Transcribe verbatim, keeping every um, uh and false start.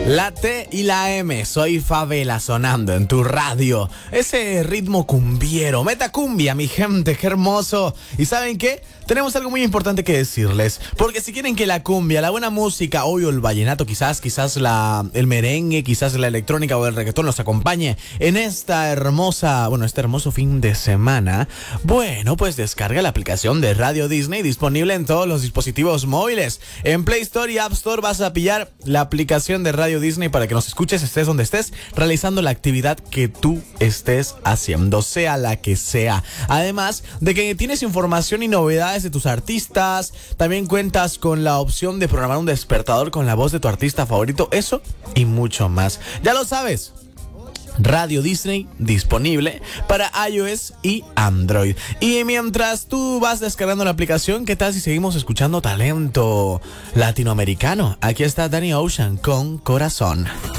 La T y la M, soy Favela sonando en tu radio. Ese ritmo cumbiero, meta cumbia, mi gente, qué hermoso. ¿Y saben qué? Tenemos algo muy importante que decirles. Porque si quieren que la cumbia, la buena música, hoy o el vallenato, quizás, quizás la, el merengue, quizás la electrónica o el reggaetón los acompañe en esta hermosa, bueno, este hermoso fin de semana, bueno, pues descarga la aplicación de Radio Disney disponible en todos los dispositivos móviles. En Play Store y App Store vas a pillar la aplicación de Radio Disney para que nos escuches, estés donde estés, realizando la actividad que tú estés haciendo, sea la que sea. Además de que tienes información y novedades de tus artistas, también cuentas con la opción de programar un despertador con la voz de tu artista favorito, eso y mucho más. Ya lo sabes. Radio Disney disponible para iOS y Android. Y mientras tú vas descargando la aplicación, ¿qué tal si seguimos escuchando talento latinoamericano? Aquí está Danny Ocean con Corazón.